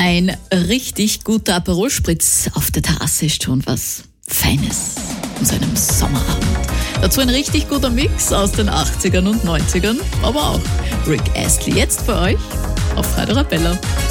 Ein richtig guter Aperol Spritz auf der Terrasse ist schon was Feines an so einem Sommerabend. Dazu ein richtig guter Mix aus den 80ern und 90ern, aber auch Rick Astley jetzt für euch auf Radio Arabella.